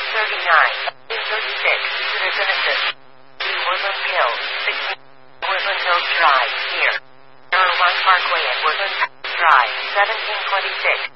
Visitor Genesis. Woodland Hills, 16. Woodland Hills Drive, here. Error 1 Parkway at Woodland Drive, 1726.